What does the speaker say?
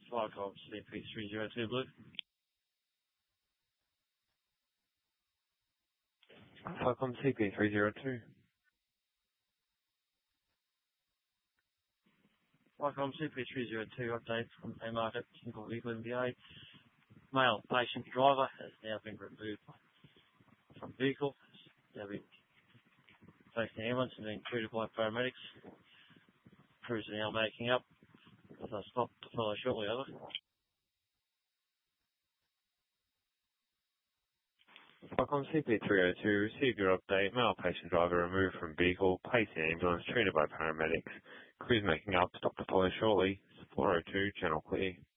Flycom CP302 Blue. Flycom CP302. Flycom CP302 update from Haymarket Single Vehicle MVA. Male patient driver has now been removed from vehicle. Now been taken to ambulance and being treated by paramedics. Crews are now making up. They'll stop to follow shortly, over. Flycom CP302, received your update. Male patient driver removed from vehicle. Placed in ambulance, treated by paramedics. Crews making up. Stop to follow shortly. 402, channel clear.